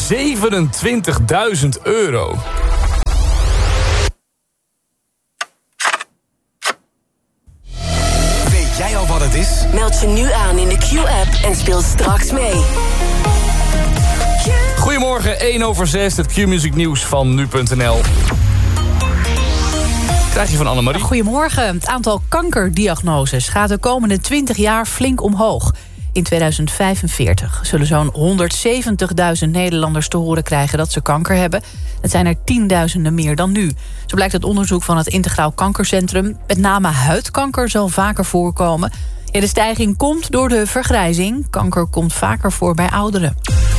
€27.000. Weet jij al wat het is? Meld je nu aan in de Q-app en speel straks mee. Goedemorgen, 1:06, het Q-music nieuws van nu.nl. Krijg je van Annemarie. Goedemorgen. Het aantal kankerdiagnoses gaat de komende 20 jaar flink omhoog. In 2045 zullen zo'n 170.000 Nederlanders te horen krijgen dat ze kanker hebben. Het zijn er tienduizenden meer dan nu. Zo blijkt uit onderzoek van het Integraal Kankercentrum. Met name huidkanker zal vaker voorkomen. Ja, de stijging komt door de vergrijzing. Kanker komt vaker voor bij ouderen.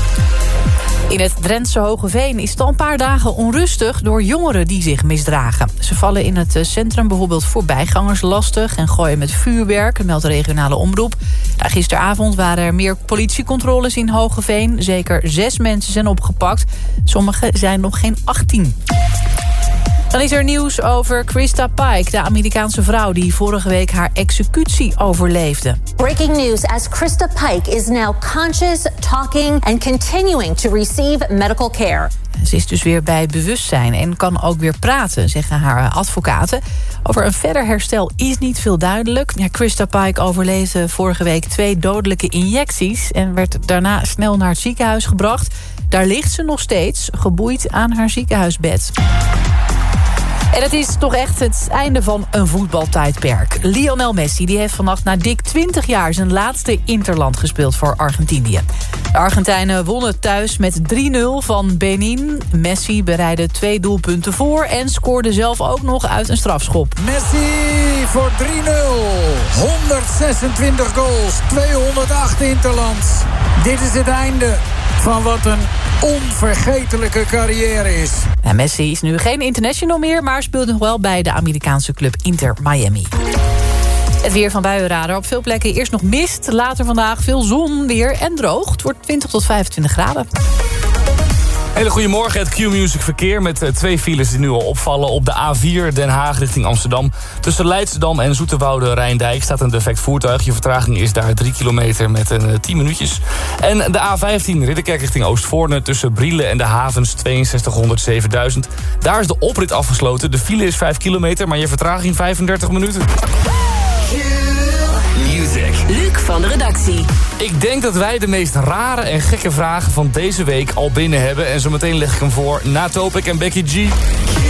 In het Drentse Hogeveen is het al een paar dagen onrustig door jongeren die zich misdragen. Ze vallen in het centrum bijvoorbeeld voorbijgangers lastig en gooien met vuurwerk, meldt de regionale omroep. Gisteravond waren er meer politiecontroles in Hogeveen. Zeker 6 mensen zijn opgepakt. Sommigen zijn nog geen 18. Dan is er nieuws over Krista Pike, de Amerikaanse vrouw die vorige week haar executie overleefde. Breaking news as Krista Pike is now conscious, talking and continuing to receive medical care. Ze is dus weer bij bewustzijn en kan ook weer praten, zeggen haar advocaten. Over een verder herstel is niet veel duidelijk. Ja, Krista Pike overleefde vorige week 2 dodelijke injecties en werd daarna snel naar het ziekenhuis gebracht. Daar ligt ze nog steeds, geboeid aan haar ziekenhuisbed. En het is toch echt het einde van een voetbaltijdperk. Lionel Messi die heeft vannacht na dik 20 jaar zijn laatste interland gespeeld voor Argentinië. De Argentijnen wonnen thuis met 3-0 van Benin. Messi bereidde 2 doelpunten voor en scoorde zelf ook nog uit een strafschop. Messi voor 3-0. 126 goals, 208 interlands. Dit is het einde van wat een onvergetelijke carrière is. Ja, Messi is nu geen international meer, maar speelt nog wel bij de Amerikaanse club Inter Miami. Het weer van Buienradar. Op veel plekken eerst nog mist. Later vandaag veel zon weer en droog. Het wordt 20 tot 25 graden. Hele goedemorgen, het Q-music verkeer met 2 files die nu al opvallen. Op de A4 Den Haag richting Amsterdam. Tussen Leidschendam en Zoeterwoude-Rijndijk staat een defect voertuig. Je vertraging is daar 3 kilometer met 10 minuutjes. En de A15 Ridderkerk richting Oostvoorne tussen Brielen en de havens 6207.000. Daar is de oprit afgesloten. De file is 5 kilometer, maar je vertraging 35 minuten. Luc van de redactie. Ik denk dat wij de meest rare en gekke vragen van deze week al binnen hebben. En zometeen leg ik hem voor na Topik en Becky G.